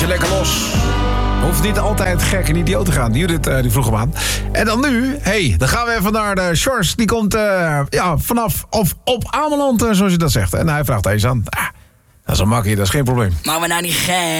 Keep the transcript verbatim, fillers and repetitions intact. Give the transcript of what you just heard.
lekker los. Hoeft niet altijd gek en idioot te gaan. Judith uh, die vroeg hem aan. En dan nu, hey, dan gaan we even naar de Sjors. Die komt uh, ja, vanaf of op Ameland, uh, zoals je dat zegt. En hij vraagt eens aan. Ah, dat is een makkie, dat is geen probleem. Maar we nou niet gek.